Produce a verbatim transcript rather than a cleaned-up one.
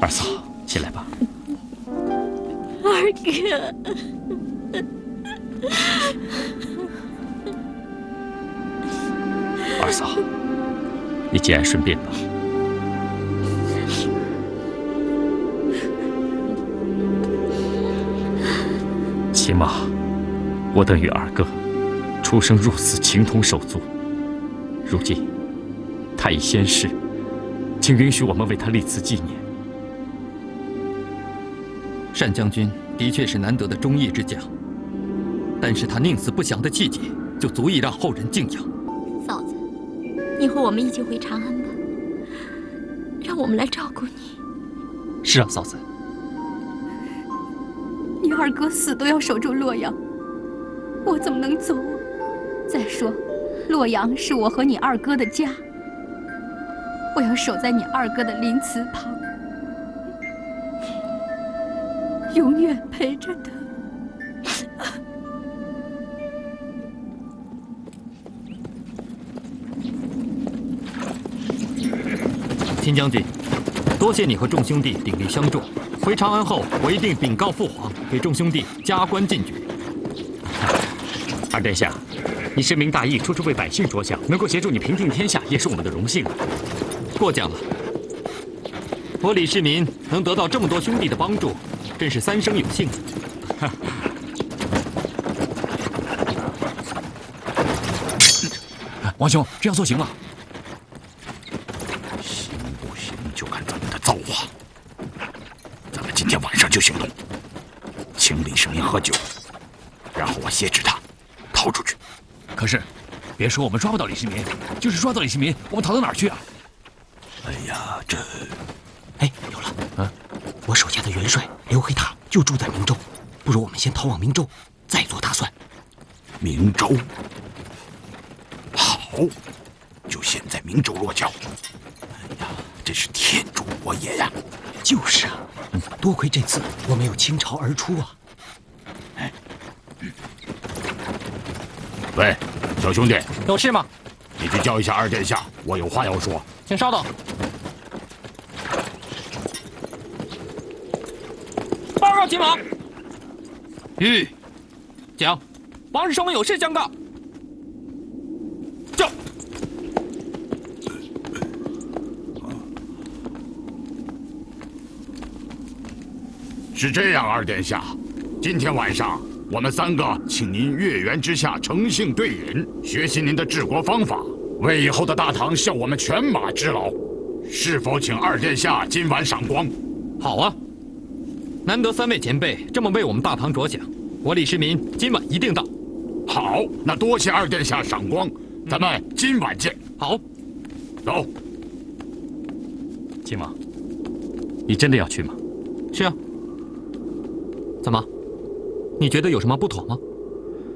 二嫂，起来吧。 二哥， 二嫂，你节哀顺变吧。起码，我等与二哥出生入死，情同手足。如今他已仙逝，请允许我们为他立此纪念。 单将军的确是难得的忠义之将，但是他宁死不降的气节，就足以让后人敬仰。 嫂子，你和我们一起回长安吧，让我们来照顾你。 是啊，嫂子。 你二哥死都要守住洛阳，我怎么能走？再说，洛阳是我和你二哥的家，我要守在你二哥的灵祠旁，永远陪着他。 秦将军，多谢你和众兄弟鼎力相助。回长安后，我一定禀告父皇，给众兄弟加官进爵。 二殿下，你深明大义，处处为百姓着想，能够协助你平定天下，也是我们的荣幸啊。 过奖了，我李世民能得到这么多兄弟的帮助，真是三生有幸啊。 王兄，这样做行吗？ 行不行就看咱们的造化。咱们今天晚上就行动，请李世民喝酒，然后我挟持他逃出去。 可是，别说我们抓不到李世民，就是抓到李世民，我们逃到哪儿去啊？ 哎呀，这…… 哎，有了！嗯，我手下的元帅刘黑塔就住在明州，不如我们先逃往明州，再做打算。 明州，好，就先在明州落脚。哎呀，真是天助我也呀！ 就是啊，嗯，多亏这次我没有倾巢而出啊。 哎，嗯，喂，小兄弟， 有事吗？ 你去叫一下二殿下，我有话要说。 请稍等。报告秦王。 吁， 讲，王氏生们有事相告。叫。 是这样，二殿下，今天晚上我们三个请您月圆之下诚信对饮，学习您的治国方法，为以后的大唐效我们犬马之劳。是否请二殿下今晚赏光？ 好啊，难得三位前辈这么为我们大唐着想，我李世民今晚一定到。 好，那多谢二殿下赏光，咱们今晚见。 好， 走。 秦王，你真的要去吗？ 是啊。怎么？你觉得有什么不妥吗？